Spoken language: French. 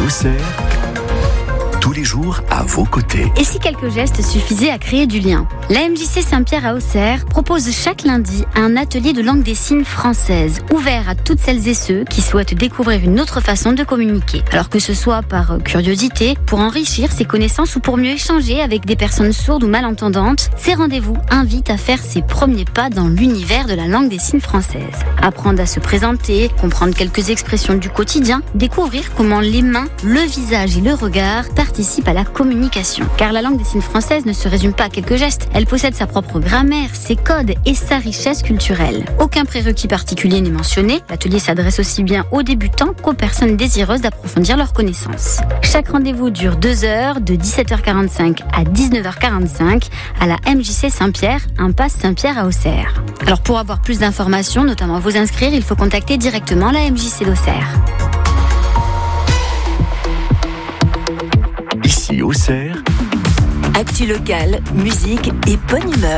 Auxerre, tous les jours à vos côtés. Et si quelques gestes suffisaient à créer du lien? La MJC Saint-Pierre à Auxerre propose chaque lundi un atelier de langue des signes française, ouvert à toutes celles et ceux qui souhaitent découvrir une autre façon de communiquer. Alors que ce soit par curiosité, pour enrichir ses connaissances ou pour mieux échanger avec des personnes sourdes ou malentendantes, ces rendez-vous invitent à faire ses premiers pas dans l'univers de la langue des signes française. Apprendre à se présenter, comprendre quelques expressions du quotidien, découvrir comment les mains, le visage et le regard participent à la communication. Car la langue des signes française ne se résume pas à quelques gestes. Elle possède sa propre grammaire, ses codes et sa richesse culturelle. Aucun prérequis particulier n'est mentionné. L'atelier s'adresse aussi bien aux débutants qu'aux personnes désireuses d'approfondir leurs connaissances. Chaque rendez-vous dure 2 heures, de 17h45 à 19h45 à la MJC Saint-Pierre, impasse Saint-Pierre à Auxerre. Alors pour avoir plus d'informations, notamment vous inscrire, il faut contacter directement la MJC d'Auxerre. Ici Auxerre, actu locale, musique et bonne humeur.